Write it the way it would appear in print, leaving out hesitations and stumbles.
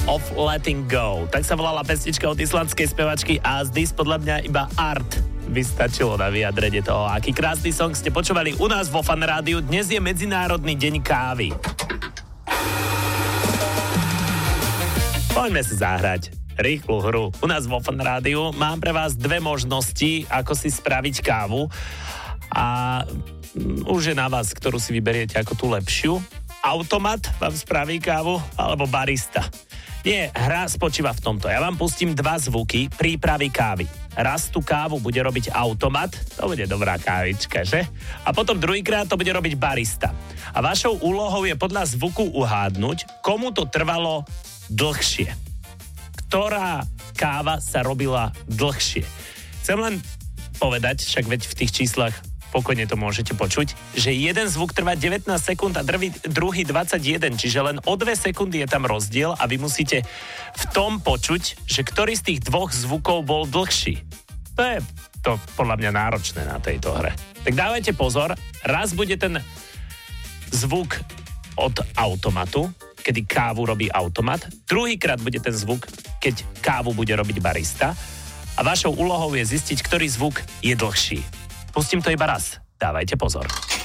of Letting Go. Tak sa volala pesnička od islandskej spevačky Asdis, podľa mňa iba art by stačilo na vyjadrenie toho. Aký krásny song ste počúvali u nás vo Fan Rádiu. Dnes je Medzinárodný deň kávy. Poďme si zahrať rýchlu hru. U nás vo Fan Rádiu mám pre vás dve možnosti, ako si spraviť kávu. A už je na vás, ktorú si vyberiete ako tú lepšiu. Automat vám spraví kávu, alebo barista. Nie, hra spočíva v tomto. Ja vám pustím dva zvuky prípravy kávy. Raz tú kávu bude robiť automat, to bude dobrá kávička, že? A potom druhýkrát to bude robiť barista. A vašou úlohou je podľa zvuku uhádnuť, komu to trvalo dlhšie. Ktorá káva sa robila dlhšie. Chcem len povedať, však veď v tých číslach pokojne to môžete počuť, že jeden zvuk trvá 19 sekúnd a druhý 21, čiže len o 2 sekundy je tam rozdiel a vy musíte v tom počuť, že ktorý z tých dvoch zvukov bol dlhší. To je to podľa mňa náročné na tejto hre. Tak dávajte pozor, raz bude ten zvuk od automatu, kedy kávu robí automat, druhýkrát bude ten zvuk, keď kávu bude robiť barista a vašou úlohou je zistiť, ktorý zvuk je dlhší. Pustím to iba raz. Dávajte pozor.